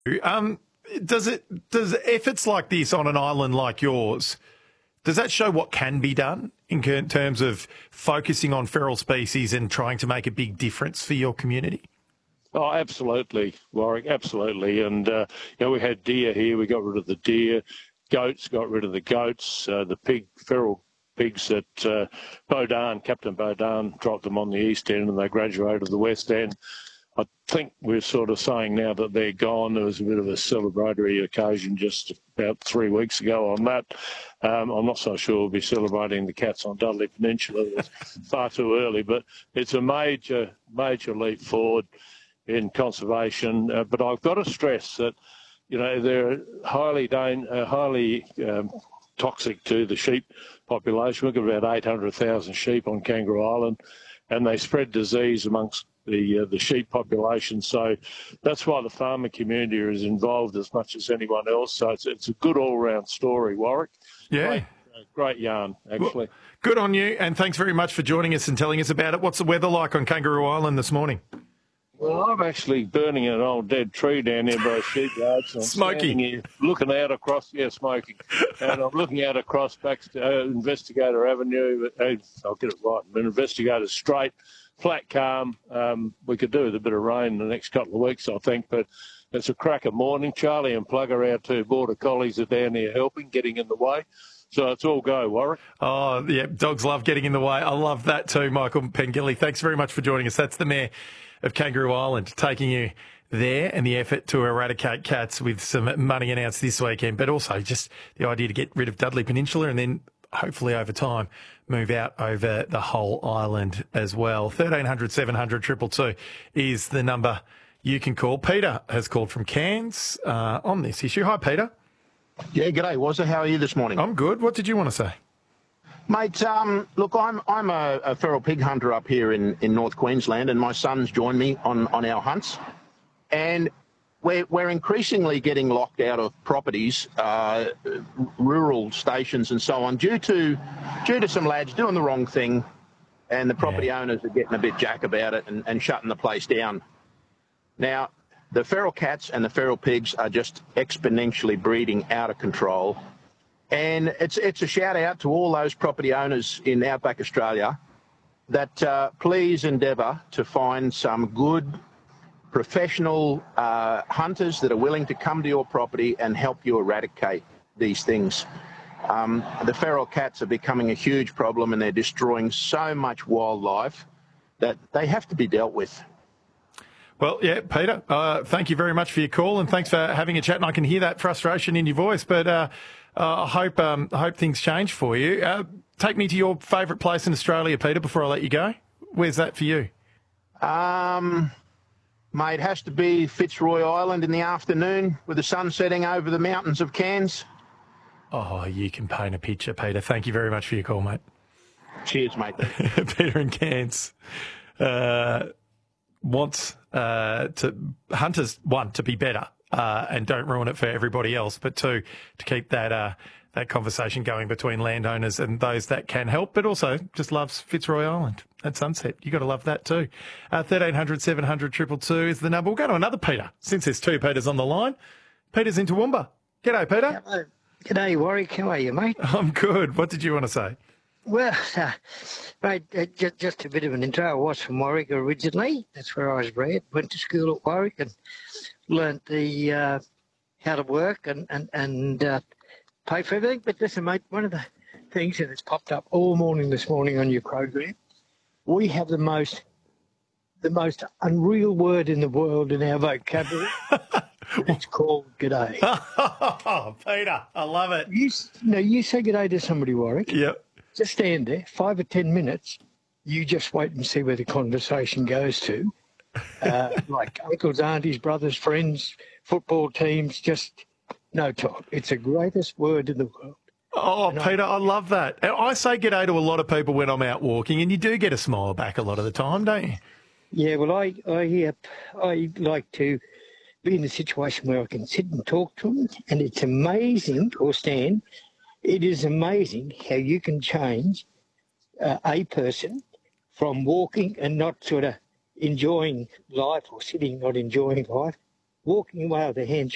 Does efforts like this on an island like yours, does that show what can be done in terms of focusing on feral species and trying to make a big difference for your community? Oh, absolutely, Warwick, absolutely. And, we had deer here. We got rid of the deer. Goats, got rid of the goats. The feral pigs at Captain Bodan dropped them on the east end and they graduated to the west end. I think we're sort of saying now that they're gone. There was a bit of a celebratory occasion just about 3 weeks ago on that. I'm not so sure we'll be celebrating the cats on Dudley Peninsula. It's far too early, but it's a major leap forward in conservation. But I've got to stress that, they're highly toxic to the sheep population. We've got about 800,000 sheep on Kangaroo Island, and they spread disease amongst the sheep population. So that's why the farmer community is involved as much as anyone else. So it's a good all-round story, Warwick. Yeah. Great yarn, actually. Well, good on you, and thanks very much for joining us and telling us about it. What's the weather like on Kangaroo Island this morning? Well, I'm actually burning an old dead tree down there by a sheep yard. So I'm smoking. Here, looking out across, smoking. And I'm looking out across back to Investigator Avenue. I'll get it right. Investigator Straight, flat, calm. We could do with a bit of rain in the next couple of weeks, I think. But it's a cracker morning. Charlie and Plugger, our two border collies, are down here helping, getting in the way. So it's all go, Warwick. Oh, yeah, dogs love getting in the way. I love that too, Michael Pengilly. Thanks very much for joining us. That's the Mayor of Kangaroo Island, taking you there and the effort to eradicate cats with some money announced this weekend, but also just the idea to get rid of Dudley Peninsula and then hopefully over time move out over the whole island as well. 1300 700 222 is the number you can call. Peter has called from Cairns on this issue. Hi, Peter. Yeah, g'day, Wazza. How are you this morning? I'm good. What did you want to say? Mate, look, I'm a feral pig hunter up here in North Queensland, and my sons join me on our hunts. And we're increasingly getting locked out of properties, rural stations and so on, due to some lads doing the wrong thing, and the property owners are getting a bit jack about it and shutting the place down. Now, the feral cats and the feral pigs are just exponentially breeding out of control. And it's a shout out to all those property owners in outback Australia that please endeavour to find some good professional hunters that are willing to come to your property and help you eradicate these things. The feral cats are becoming a huge problem and they're destroying so much wildlife that they have to be dealt with. Well, yeah, Peter, thank you very much for your call and thanks for having a chat. And I can hear that frustration in your voice, but I hope things change for you. Take me to your favourite place in Australia, Peter, before I let you go. Where's that for you? Mate, it has to be Fitzroy Island in the afternoon with the sun setting over the mountains of Cairns. Oh, you can paint a picture, Peter. Thank you very much for your call, mate. Cheers, mate. Peter in Cairns hunters want to be better and don't ruin it for everybody else, but two, to keep that conversation going between landowners and those that can help, but also just loves Fitzroy Island at sunset. You got to love that too. 1300 700 222 is the number. We'll go to another Peter, since there's two Peters on the line. Peter's in Toowoomba. G'day, Peter. Hello. G'day, Warwick. How are you, mate? I'm good. What did you want to say? Well, mate, just a bit of an intro. I was from Warwick originally. That's where I was bred. Went to school at Warwick and learnt the how to work and pay for everything. But listen, mate, one of the things that has popped up all morning this morning on your program, we have the most unreal word in the world in our vocabulary. It's called g'day. Oh, Peter, I love it. You say g'day to somebody, Warwick. Yep. Just stand there, 5 or 10 minutes. You just wait and see where the conversation goes to. Like uncles, aunties, brothers, friends, football teams, just no talk. It's the greatest word in the world. Oh, Peter, I love that. I say g'day to a lot of people when I'm out walking, and you do get a smile back a lot of the time, don't you? Yeah, well, I like to be in a situation where I can sit and talk to them, and it's amazing, or Stan, it is amazing how you can change a person from walking and not sort of enjoying life or sitting not enjoying life, walking away with a handshake